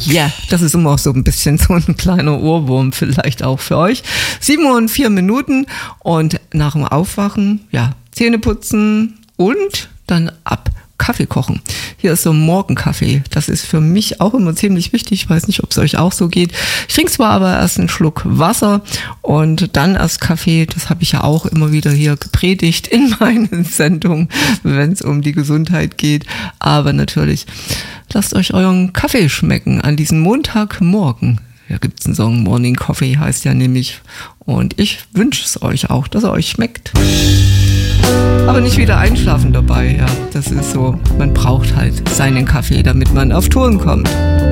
Ja, das ist immer auch so ein bisschen so ein kleiner Ohrwurm vielleicht auch für euch. 7:04 und nach dem Aufwachen, ja, Zähne putzen und dann ab Kaffee kochen. Hier ist so ein Morgenkaffee. Das ist für mich auch immer ziemlich wichtig. Ich weiß nicht, ob es euch auch so geht. Ich trinke zwar aber erst einen Schluck Wasser und dann erst Kaffee. Das habe ich ja auch immer wieder hier gepredigt in meinen Sendungen, wenn es um die Gesundheit geht. Aber natürlich, lasst euch euren Kaffee schmecken an diesem Montagmorgen. Ja, gibt es einen Song, Morning Coffee heißt ja nämlich. Und ich wünsche es euch auch, dass er euch schmeckt. Aber nicht wieder einschlafen dabei, ja. Das ist so, man braucht halt seinen Kaffee, damit man auf Touren kommt.